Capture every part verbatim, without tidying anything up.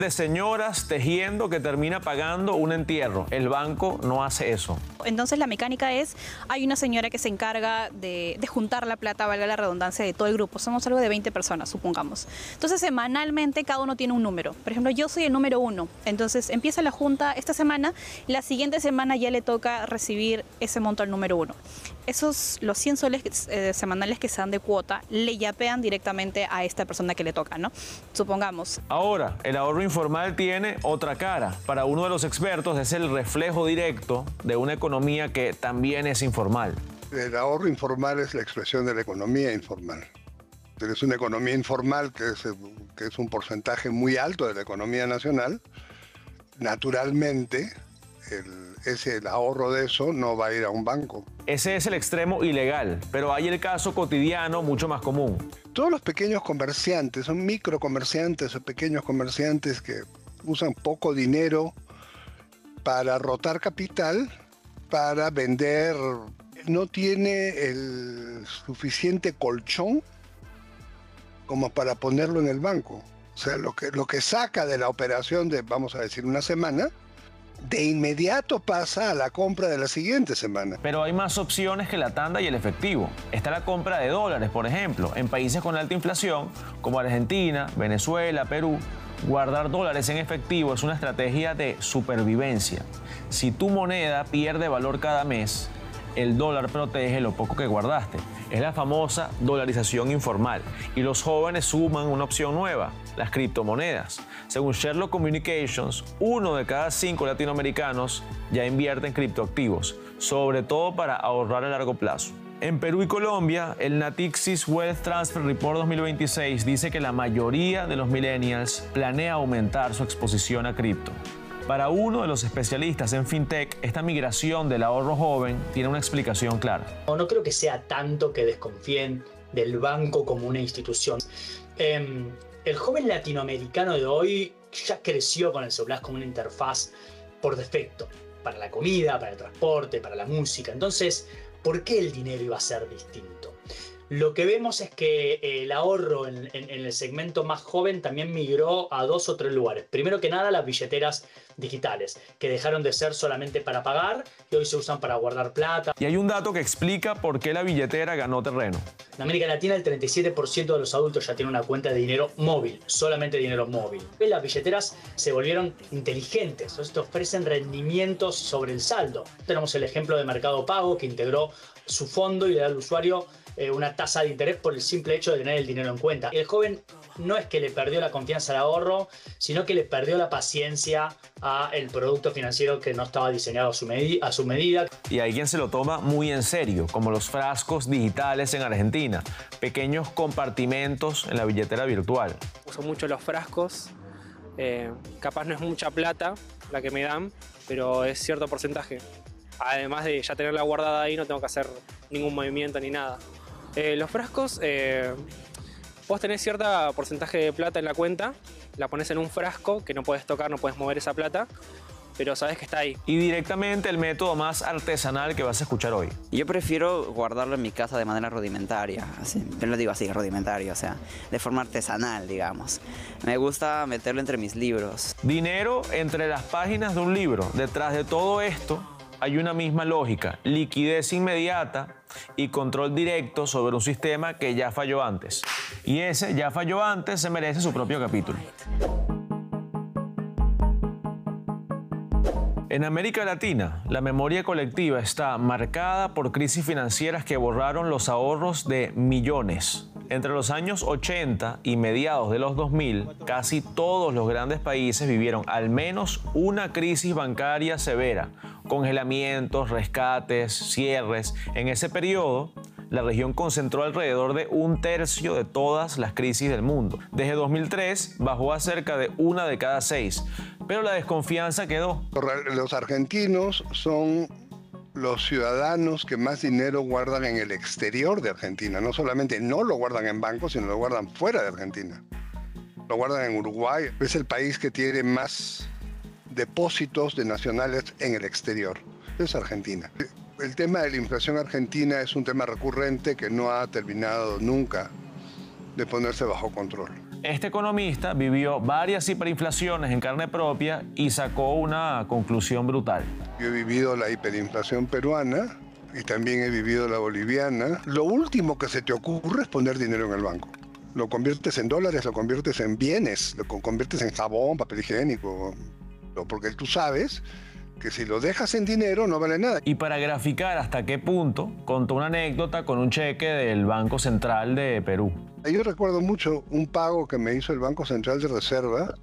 de señoras tejiendo que termina pagando un entierro. El banco no hace eso. Entonces la mecánica es, hay una señora que se encarga de, de juntar la plata, valga la redundancia, de todo el grupo. Somos algo de veinte personas, supongamos. Entonces semanalmente cada uno tiene un número. Por ejemplo, yo soy el número uno. Entonces empieza la junta esta semana, la siguiente semana ya le toca recibir ese monto al número uno. Esos, los cien soles eh, semanales que se dan de cuota, le yapean directamente a esta persona que le toca, ¿no? Supongamos. Ahora, el ahorro informal tiene otra cara. Para uno de los expertos es el reflejo directo de una economía que también es informal. El ahorro informal es la expresión de la economía informal. Es una economía informal que es, que es un porcentaje muy alto de la economía nacional. Naturalmente, el, ese, el ahorro de eso no va a ir a un banco. Ese es el extremo ilegal, pero hay el caso cotidiano mucho más común. Todos los pequeños comerciantes, son microcomerciantes o pequeños comerciantes que usan poco dinero para rotar capital, para vender, no tiene el suficiente colchón como para ponerlo en el banco. O sea, lo que, lo que saca de la operación de, vamos a decir, una semana, de inmediato pasa a la compra de la siguiente semana. Pero hay más opciones que la tanda y el efectivo. Está la compra de dólares, por ejemplo. En países con alta inflación, como Argentina, Venezuela, Perú, guardar dólares en efectivo es una estrategia de supervivencia. Si tu moneda pierde valor cada mes, el dólar protege lo poco que guardaste. Es la famosa dolarización informal. Y los jóvenes suman una opción nueva, las criptomonedas. Según Sherlock Communications, uno de cada cinco latinoamericanos ya invierte en criptoactivos, sobre todo para ahorrar a largo plazo. En Perú y Colombia, el Natixis Wealth Transfer Report dos mil veintiséis dice que la mayoría de los millennials planea aumentar su exposición a cripto. Para uno de los especialistas en fintech, esta migración del ahorro joven tiene una explicación clara. No, no creo que sea tanto que desconfíen del banco como una institución. Eh, el joven latinoamericano de hoy ya creció con el celular como una interfaz por defecto, para la comida, para el transporte, para la música. Entonces, ¿por qué el dinero iba a ser distinto? Lo que vemos es que el ahorro en, en, en el segmento más joven también migró a dos o tres lugares. Primero que nada, las billeteras digitales, que dejaron de ser solamente para pagar y hoy se usan para guardar plata. Y hay un dato que explica por qué la billetera ganó terreno. En América Latina, el treinta y siete por ciento de los adultos ya tiene una cuenta de dinero móvil, solamente dinero móvil. Las billeteras se volvieron inteligentes, te ofrecen rendimientos sobre el saldo. Tenemos el ejemplo de Mercado Pago, que integró su fondo y le da al usuario eh, una tasa de interés por el simple hecho de tener el dinero en cuenta. El joven no es que le perdió la confianza al ahorro, sino que le perdió la paciencia al producto financiero que no estaba diseñado a su, a su medida. Y hay quien se lo toma muy en serio, como los frascos digitales en Argentina, pequeños compartimentos en la billetera virtual. Uso mucho los frascos, eh, capaz no es mucha plata la que me dan, pero es cierto porcentaje. Además de ya tenerla guardada ahí, no tengo que hacer ningún movimiento ni nada. Eh, los frascos, eh, vos tenés cierto porcentaje de plata en la cuenta, la pones en un frasco que no puedes tocar, no puedes mover esa plata, pero sabes que está ahí. Y directamente el método más artesanal que vas a escuchar hoy. Yo prefiero guardarlo en mi casa de manera rudimentaria, así, yo lo digo así, rudimentario, o sea, de forma artesanal, digamos. Me gusta meterlo entre mis libros. Dinero entre las páginas de un libro. Detrás de todo esto hay una misma lógica, liquidez inmediata y control directo sobre un sistema que ya falló antes. Y ese ya falló antes se merece su propio capítulo. En América Latina, la memoria colectiva está marcada por crisis financieras que borraron los ahorros de millones. Entre los años ochenta y mediados de los dos mil, casi todos los grandes países vivieron al menos una crisis bancaria severa, congelamientos, rescates, cierres. En ese periodo, la región concentró alrededor de un tercio de todas las crisis del mundo. Desde dos mil tres bajó a cerca de una de cada seis, pero la desconfianza quedó. Los argentinos son los ciudadanos que más dinero guardan en el exterior de Argentina. No solamente no lo guardan en bancos, sino lo guardan fuera de Argentina. Lo guardan en Uruguay. Es el país que tiene más depósitos de nacionales en el exterior. Es Argentina. El tema de la inflación argentina es un tema recurrente que no ha terminado nunca de ponerse bajo control. Este economista vivió varias hiperinflaciones en carne propia y sacó una conclusión brutal. Yo he vivido la hiperinflación peruana y también he vivido la boliviana. Lo último que se te ocurre es poner dinero en el banco. Lo conviertes en dólares, lo conviertes en bienes, lo conviertes en jabón, papel higiénico, porque tú sabes que si lo dejas en dinero no vale nada. Y para graficar hasta qué punto, contó una anécdota con un cheque del Banco Central de Perú. Yo recuerdo mucho un pago que me hizo el Banco Central de Reserva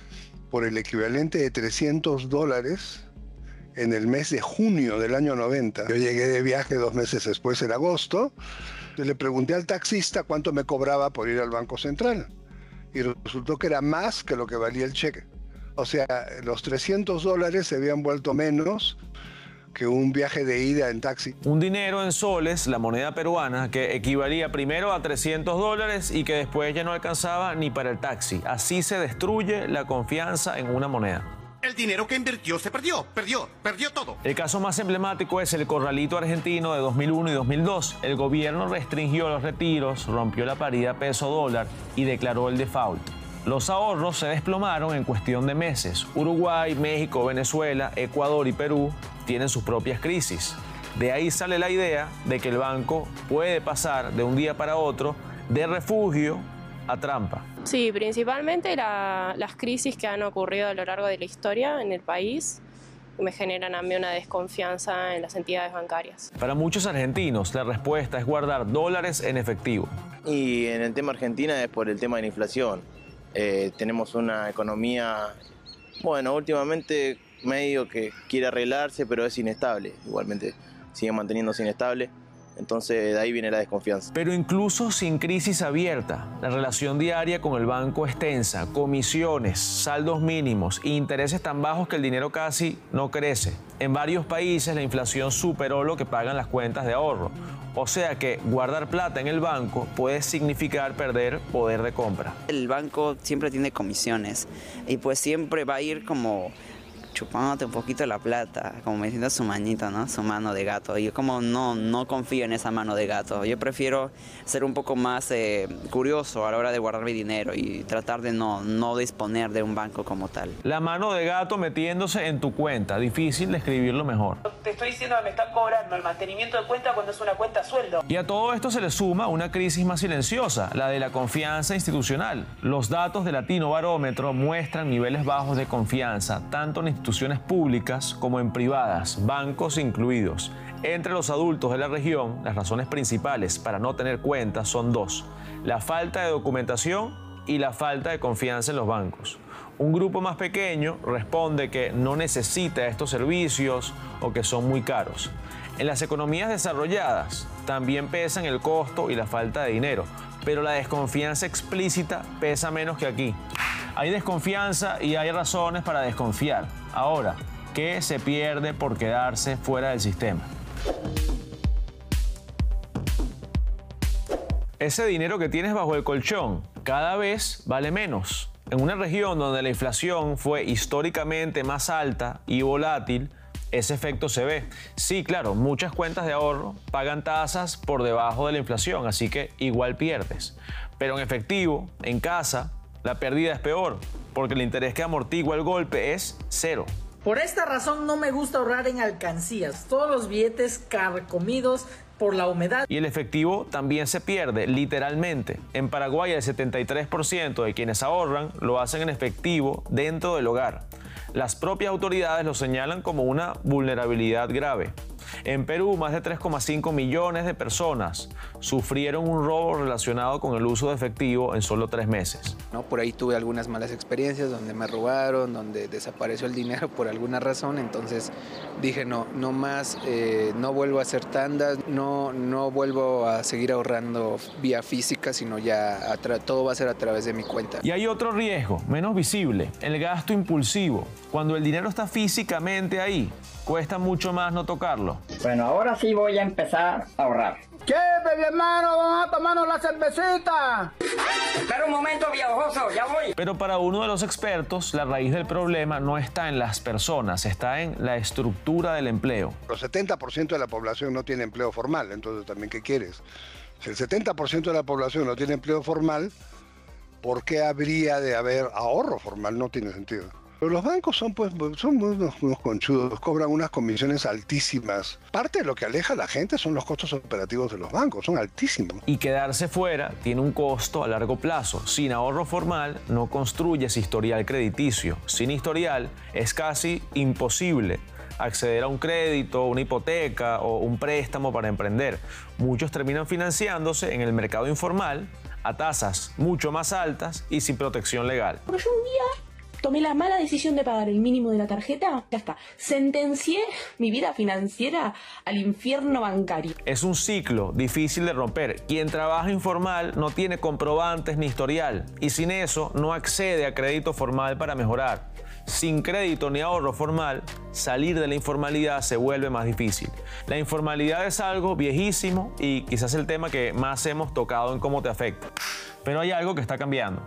por el equivalente de trescientos dólares en el mes de junio del año noventa. Yo llegué de viaje dos meses después, en agosto. Yo le pregunté al taxista cuánto me cobraba por ir al Banco Central y resultó que era más que lo que valía el cheque. O sea, los trescientos dólares se habían vuelto menos que un viaje de ida en taxi. Un dinero en soles, la moneda peruana, que equivalía primero a trescientos dólares y que después ya no alcanzaba ni para el taxi. Así se destruye la confianza en una moneda. El dinero que invirtió se perdió, perdió, perdió todo. El caso más emblemático es el corralito argentino de dos mil uno y dos mil dos. El gobierno restringió los retiros, rompió la paridad peso-dólar y declaró el default. Los ahorros se desplomaron en cuestión de meses. Uruguay, México, Venezuela, Ecuador y Perú tienen sus propias crisis. De ahí sale la idea de que el banco puede pasar de un día para otro de refugio a trampa. Sí, principalmente la, las crisis que han ocurrido a lo largo de la historia en el país me generan a mí una desconfianza en las entidades bancarias. Para muchos argentinos, la respuesta es guardar dólares en efectivo. Y en el tema Argentina es por el tema de la inflación. Eh, tenemos una economía, bueno, últimamente medio que quiere arreglarse, pero es inestable. Igualmente sigue manteniéndose inestable. Entonces de ahí viene la desconfianza. Pero incluso sin crisis abierta, la relación diaria con el banco es tensa, comisiones, saldos mínimos e intereses tan bajos que el dinero casi no crece. En varios países la inflación superó lo que pagan las cuentas de ahorro. O sea que guardar plata en el banco puede significar perder poder de compra. El banco siempre tiene comisiones y pues siempre va a ir como chupándote un poquito la plata, como metiendo su manito, ¿no? Su mano de gato. Y yo como no, no confío en esa mano de gato. Yo prefiero ser un poco más eh, curioso a la hora de guardar mi dinero y tratar de no, no disponer de un banco como tal. La mano de gato metiéndose en tu cuenta. Difícil describirlo mejor. Te estoy diciendo que me están cobrando el mantenimiento de cuenta cuando es una cuenta a sueldo. Y a todo esto se le suma una crisis más silenciosa, la de la confianza institucional. Los datos de Latino Barómetro muestran niveles bajos de confianza, tanto en instituciones públicas como en privadas, bancos incluidos. Entre los adultos de la región, las razones principales para no tener cuentas son dos: la falta de documentación y la falta de confianza en los bancos. Un grupo más pequeño responde que no necesita estos servicios o que son muy caros. En las economías desarrolladas también pesan el costo y la falta de dinero, pero la desconfianza explícita pesa menos que aquí. Hay desconfianza y hay razones para desconfiar. Ahora, ¿qué se pierde por quedarse fuera del sistema? Ese dinero que tienes bajo el colchón cada vez vale menos. En una región donde la inflación fue históricamente más alta y volátil, ese efecto se ve. Sí, claro, muchas cuentas de ahorro pagan tasas por debajo de la inflación, así que igual pierdes. Pero en efectivo, en casa, la pérdida es peor, porque el interés que amortigua el golpe es cero. Por esta razón no me gusta ahorrar en alcancías. Todos los billetes carcomidos por la humedad. Y el efectivo también se pierde, literalmente. En Paraguay el setenta y tres por ciento de quienes ahorran lo hacen en efectivo dentro del hogar. Las propias autoridades lo señalan como una vulnerabilidad grave. En Perú, más de tres coma cinco millones de personas sufrieron un robo relacionado con el uso de efectivo en solo tres meses. ¿No? Por ahí tuve algunas malas experiencias donde me robaron, donde desapareció el dinero por alguna razón. Entonces dije, no, no más, eh, no vuelvo a hacer tandas, no, no vuelvo a seguir ahorrando vía física, sino ya todo va a ser a través de mi cuenta. Y hay otro riesgo, menos visible, el gasto impulsivo. Cuando el dinero está físicamente ahí, cuesta mucho más no tocarlo. Bueno, ahora sí voy a empezar a ahorrar. ¿Qué, mi hermano? Vamos a tomarnos la cervecita. Espera un momento, viejoso, ya voy. Pero para uno de los expertos, la raíz del problema no está en las personas, está en la estructura del empleo. El setenta por ciento de la población no tiene empleo formal, entonces también, ¿qué quieres? Si el setenta por ciento de la población no tiene empleo formal, ¿por qué habría de haber ahorro formal? No tiene sentido. Pero los bancos son, pues, son unos, unos conchudos, cobran unas comisiones altísimas. Parte de lo que aleja a la gente son los costos operativos de los bancos, son altísimos. Y quedarse fuera tiene un costo a largo plazo. Sin ahorro formal no construyes historial crediticio. Sin historial es casi imposible acceder a un crédito, una hipoteca o un préstamo para emprender. Muchos terminan financiándose en el mercado informal a tasas mucho más altas y sin protección legal. Porque yo un día tomé la mala decisión de pagar el mínimo de la tarjeta, ya está. Sentencié mi vida financiera al infierno bancario. Es un ciclo difícil de romper. Quien trabaja informal no tiene comprobantes ni historial y sin eso no accede a crédito formal para mejorar. Sin crédito ni ahorro formal, salir de la informalidad se vuelve más difícil. La informalidad es algo viejísimo y quizás el tema que más hemos tocado en cómo te afecta. Pero hay algo que está cambiando.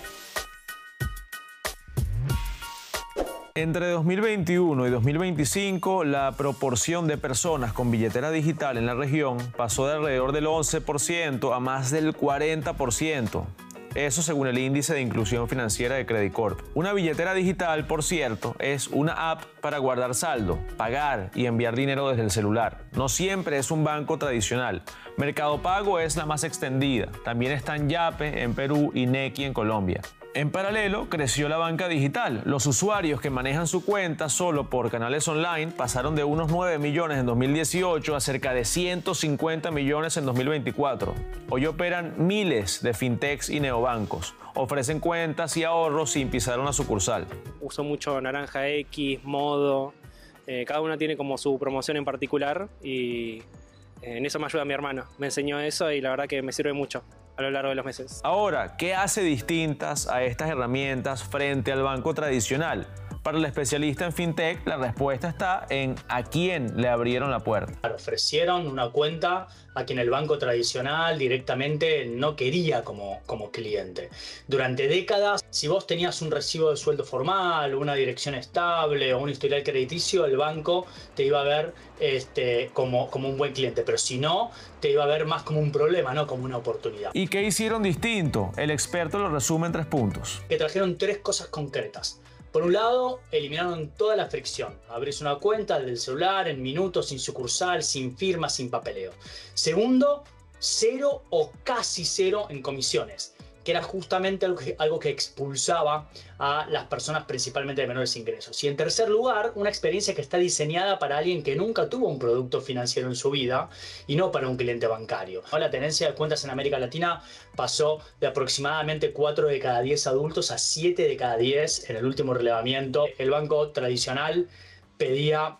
Entre dos mil veintiuno y dos mil veinticinco, la proporción de personas con billetera digital en la región pasó de alrededor del once por ciento a más del cuarenta por ciento. Eso según el índice de inclusión financiera de Credit Corp. Una billetera digital, por cierto, es una app para guardar saldo, pagar y enviar dinero desde el celular. No siempre es un banco tradicional. Mercado Pago es la más extendida. También están Yape en Perú y Nequi en Colombia. En paralelo, creció la banca digital. Los usuarios que manejan su cuenta solo por canales online pasaron de unos nueve millones en dos mil dieciocho a cerca de ciento cincuenta millones en dos mil veinticuatro. Hoy operan miles de fintechs y neobancos. Ofrecen cuentas y ahorros sin pisar una sucursal. Uso mucho Naranja X, Modo. Eh, cada una tiene como su promoción en particular y en eso me ayuda mi hermano. Me enseñó eso y la verdad que me sirve mucho a lo largo de los meses. Ahora, ¿qué hace distintas a estas herramientas frente al banco tradicional? Para el especialista en fintech, la respuesta está en a quién le abrieron la puerta. Ofrecieron una cuenta a quien el banco tradicional directamente no quería como, como cliente. Durante décadas, si vos tenías un recibo de sueldo formal, una dirección estable o un historial crediticio, el banco te iba a ver este, como, como un buen cliente, pero si no, te iba a ver más como un problema, no como una oportunidad. ¿Y qué hicieron distinto? El experto lo resume en tres puntos. Que trajeron tres cosas concretas. Por un lado, eliminaron toda la fricción. Abrís una cuenta desde el celular, en minutos, sin sucursal, sin firma, sin papeleo. Segundo, cero o casi cero en comisiones, que era justamente algo que, algo que expulsaba a las personas principalmente de menores ingresos. Y en tercer lugar, una experiencia que está diseñada para alguien que nunca tuvo un producto financiero en su vida y no para un cliente bancario. La tenencia de cuentas en América Latina pasó de aproximadamente cuatro de cada diez adultos a siete de cada diez en el último relevamiento. El banco tradicional pedía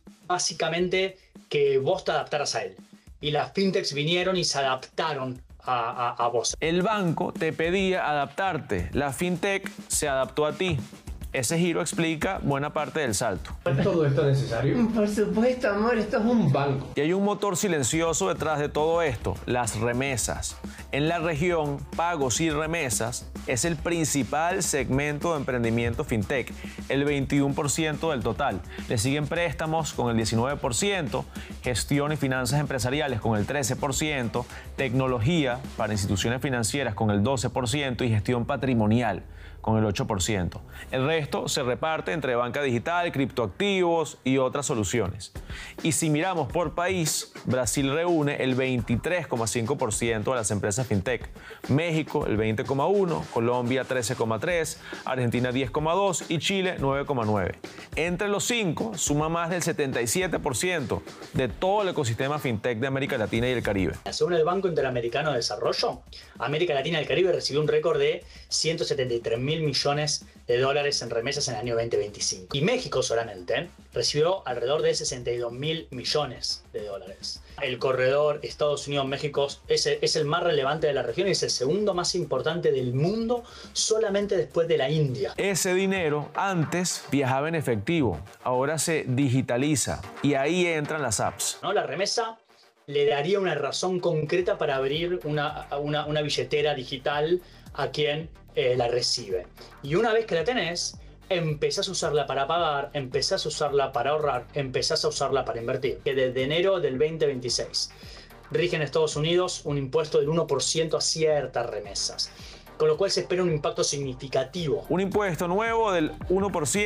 básicamente que vos te adaptaras a él. Y las fintechs vinieron y se adaptaron A, a, a vos. El banco te pedía adaptarte, la fintech se adaptó a ti. Ese giro explica buena parte del salto. ¿Es todo esto necesario? Por supuesto, amor, esto es un banco. Y hay un motor silencioso detrás de todo esto, las remesas. En la región, pagos y remesas es el principal segmento de emprendimiento fintech, el veintiuno por ciento del total. Le siguen préstamos con el diecinueve por ciento, gestión y finanzas empresariales con el trece por ciento, tecnología para instituciones financieras con el doce por ciento y gestión patrimonial con el ocho por ciento. El resto se reparte entre banca digital, criptoactivos y otras soluciones. Y si miramos por país, Brasil reúne el veintitrés coma cinco por ciento de las empresas fintech, México el veinte coma uno por ciento, Colombia trece coma tres por ciento, Argentina diez coma dos por ciento y Chile nueve coma nueve por ciento. Entre los cinco suma más del setenta y siete por ciento de todo el ecosistema fintech de América Latina y el Caribe. Según el Banco Interamericano de Desarrollo, América Latina y el Caribe recibió un récord de ciento setenta y tres mil millones de dólares en remesas en el año veinte veinticinco. Y México solamente recibió alrededor de sesenta y dos mil millones de dólares. El corredor Estados Unidos-México es, es el más relevante de la región y es el segundo más importante del mundo, solamente después de la India. Ese dinero antes viajaba en efectivo, ahora se digitaliza y ahí entran las apps. ¿No? La remesa le daría una razón concreta para abrir una, una, una billetera digital a quien eh, la recibe. Y una vez que la tenés, empezás a usarla para pagar, empezás a usarla para ahorrar, empezás a usarla para invertir. Que desde enero del veinte veintiséis rige en Estados Unidos un impuesto del uno por ciento a ciertas remesas. con lo cual se espera un impacto significativo. Un impuesto nuevo del uno por ciento